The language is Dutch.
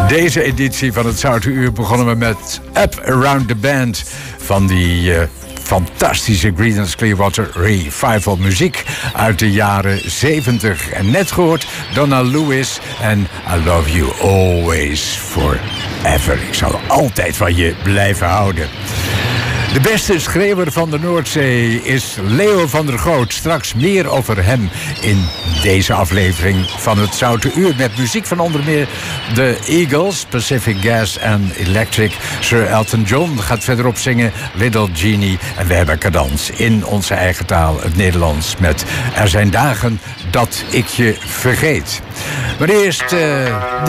Deze editie van het Zoute Uur begonnen we met Up Around the Band van die fantastische Creedence Clearwater Revival muziek uit de jaren 70. En net gehoord Donna Lewis en I Love You Always Forever. Ik zal altijd van je blijven houden. De beste schreeuwer van de Noordzee is Leo van der Goot. Straks meer over hem in deze aflevering van het Zoute Uur. Met muziek van onder meer de Eagles, Pacific Gas en Electric. Sir Elton John gaat verderop zingen Little Genie. En we hebben cadans in onze eigen taal, het Nederlands, met Er zijn dagen dat ik je vergeet. Maar eerst